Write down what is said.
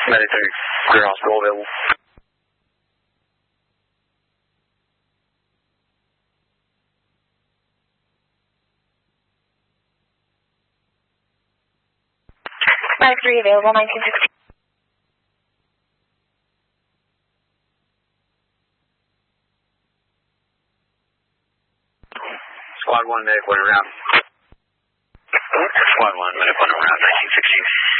Medic 3, Greer Hospital available. Medic 3 available, 1960. Squad 1, medic 1 around. Squad 1, medic 1 around, 1960.